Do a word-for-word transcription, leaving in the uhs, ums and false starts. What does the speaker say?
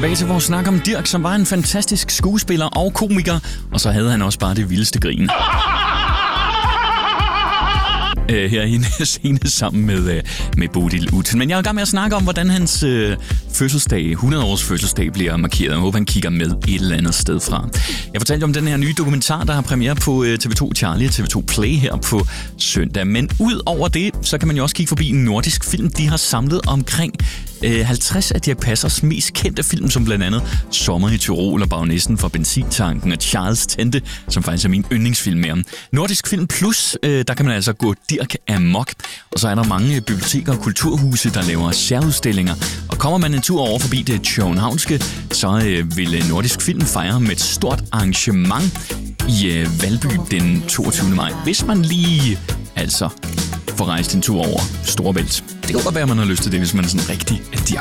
Tilbage til vores snak om Dirch, som var en fantastisk skuespiller og komiker, og så havde han også bare det vildeste grin. Uh, her i en scene sammen med, uh, med Bodil Udsen. Men jeg er i gang med at snakke om, hvordan hans uh, fødselsdag, hundrede-års fødselsdag, bliver markeret. Jeg håber, han kigger med et eller andet sted fra. Jeg fortalte om den her nye dokumentar, der har premiere på uh, T V to Charlie og T V to Play her på søndag. Men ud over det, så kan man jo også kigge forbi en nordisk film. De har samlet omkring uh, halvtreds af Dirch Passers mest kendte film, som blandt andet Sommer i Tyrol og Baronessen fra Benzintanken og Charles Tente, som faktisk er min yndlingsfilm med ham. Nordisk Film Plus, uh, der kan man altså gå Dirch amok. Og så er der mange biblioteker og kulturhuse, der laver særudstillinger. Og kommer man en tur over forbi det københavnske, så øh, vil Nordisk Film fejre med et stort arrangement i øh, Valby den toogtyvende maj. Hvis man lige altså får rejst en tur over Storebælt. Det kan godt være, at man har lyst til det, hvis man er sådan rigtig Dirch